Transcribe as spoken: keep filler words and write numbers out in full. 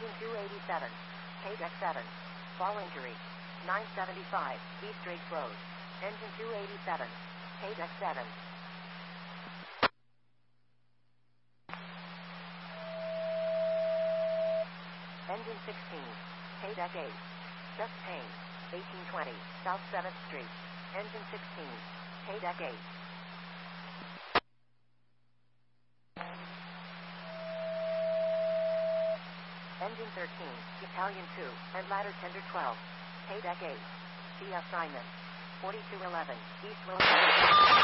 Engine two eighty-seven. K deck seven. Fall injury. nine seventy-five. East Drake Road. Engine two eighty-seven. K deck seven. Engine sixteen. K deck eight. Just Payne. eighteen twenty. South seventh Street. Engine sixteen. K deck eight. Engine thirteen. Italian two. And ladder tender twelve. K deck eight. C assignment. forty-two eleven. East Wilson.